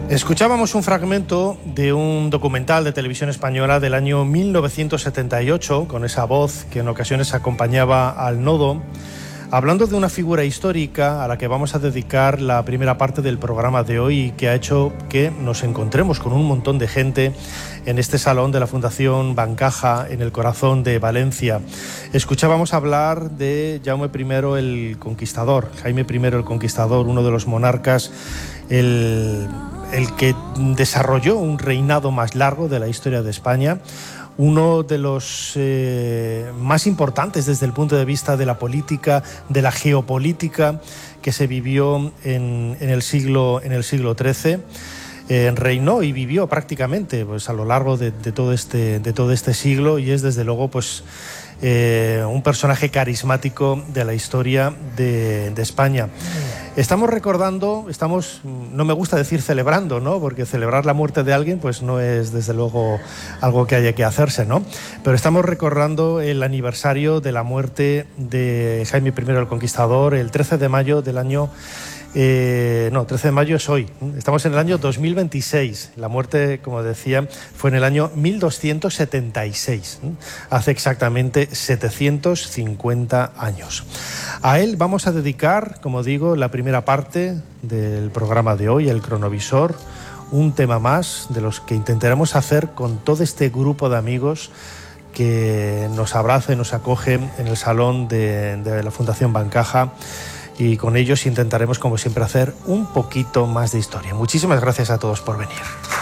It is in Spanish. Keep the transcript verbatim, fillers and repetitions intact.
Escuchábamos un fragmento de un documental de televisión española del año mil novecientos setenta y ocho, con esa voz que en ocasiones acompañaba al nodo, hablando de una figura histórica a la que vamos a dedicar la primera parte del programa de hoy y que ha hecho que nos encontremos con un montón de gente en este salón de la Fundación Bancaja, en el corazón de Valencia. Escuchábamos hablar de Jaume primero el Conquistador, Jaime primero el Conquistador, uno de los monarcas, el... el que desarrolló un reinado más largo de la historia de España, uno de los eh, más importantes desde el punto de vista de la política, de la geopolítica que se vivió en, en el siglo, en el siglo trece. Eh, reinó y vivió prácticamente pues, a lo largo de, de, todo este, de todo este siglo, y es desde luego pues, eh, un personaje carismático de la historia de, de España. Estamos recordando, estamos, no me gusta decir celebrando, ¿no? Porque celebrar la muerte de alguien pues no es desde luego algo que haya que hacerse, ¿no? Pero estamos recordando el aniversario de la muerte de Jaime primero el Conquistador, el trece de mayo del año... Eh, no, trece de mayo es hoy. Estamos en el año dos mil veintiséis. La muerte, como decía, fue en el año mil doscientos setenta y seis. Hace exactamente setecientos cincuenta años. A él vamos a dedicar, como digo, la primera parte del programa de hoy, el cronovisor, un tema más de los que intentaremos hacer con todo este grupo de amigos que nos abraza y nos acoge en el salón de, de la Fundación Bancaja. Y con ellos intentaremos, como siempre, hacer un poquito más de historia. Muchísimas gracias a todos por venir.